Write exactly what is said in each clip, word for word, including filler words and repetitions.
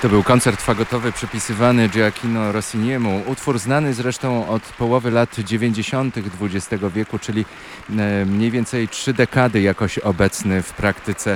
To był koncert fagotowy przypisywany Gioachino Rossiniemu. Utwór znany zresztą od połowy lat dziewięćdziesiątych dwudziestego wieku, czyli mniej więcej trzy dekady jakoś obecny w praktyce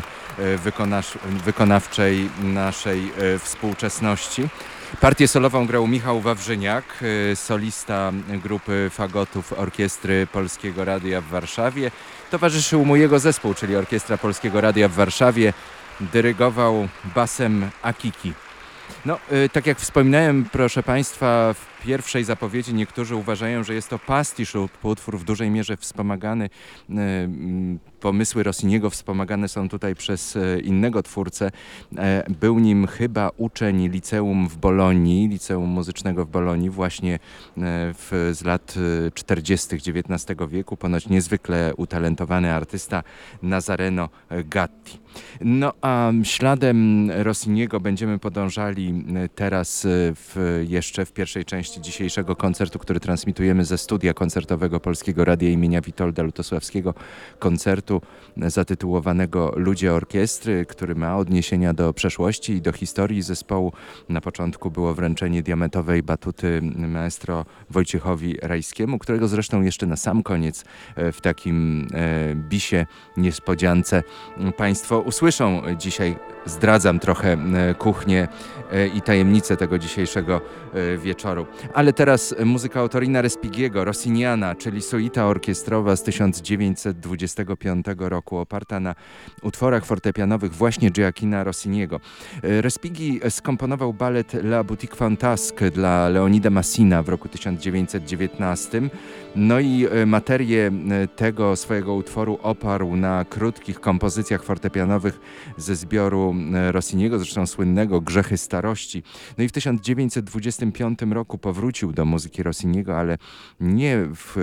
wykonawczej naszej współczesności. Partię solową grał Michał Wawrzyniak, solista grupy fagotów Orkiestry Polskiego Radia w Warszawie. Towarzyszył mu jego zespół, czyli Orkiestra Polskiego Radia w Warszawie. Dyrygował basem Akiki. No, y, tak jak wspominałem, proszę Państwa, w pierwszej zapowiedzi niektórzy uważają, że jest to pastisz lub utwór w dużej mierze wspomagany. Y, y, pomysły Rossiniego wspomagane są tutaj przez y, innego twórcę. Y, był nim chyba uczeń liceum w Bolonii, liceum muzycznego w Bolonii, właśnie y, w, z lat czterdziestych dziewiętnastego wieku. Ponoć niezwykle utalentowany artysta Nazareno Gatti. No a śladem Rossiniego będziemy podążali teraz w, jeszcze w pierwszej części dzisiejszego koncertu, który transmitujemy ze studia koncertowego Polskiego Radia imienia Witolda Lutosławskiego, koncertu zatytułowanego Ludzie Orkiestry, który ma odniesienia do przeszłości i do historii zespołu. Na początku było wręczenie diamentowej batuty maestro Wojciechowi Rajskiemu, którego zresztą jeszcze na sam koniec w takim bisie niespodziance Państwo usłyszą dzisiaj. Zdradzam trochę kuchnię i tajemnicę tego dzisiejszego wieczoru. Ale teraz muzyka Ottorina Respigiego, Rossiniana, czyli suita orkiestrowa z tysiąc dziewięćset dwudziestego piątego roku, oparta na utworach fortepianowych właśnie Gioachina Rossiniego. Respighi skomponował balet La Boutique Fantasque dla Leonida Massina w roku tysiąc dziewięćset dziewiętnastym. No i materię tego swojego utworu oparł na krótkich kompozycjach fortepianowych ze zbioru Rossiniego, zresztą słynnego Grzechy starości. No i w tysiąc dziewięćset dwudziestym piątym roku powrócił do muzyki Rossiniego, ale nie w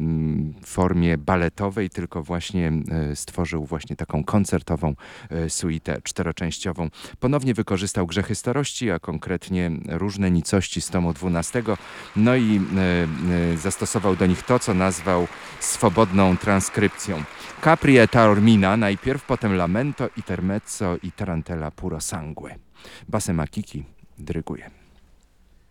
formie baletowej, tylko właśnie stworzył właśnie taką koncertową suitę czteroczęściową. Ponownie wykorzystał Grzechy starości, a konkretnie różne nicości z tomu dwunastego. No i zastosował do nich to, co nazwał swobodną transkrypcją. Capri e Taormina najpierw, potem Lamento, Intermezzo i Tarantella Puro Sangue. Basem Akiki dyryguje.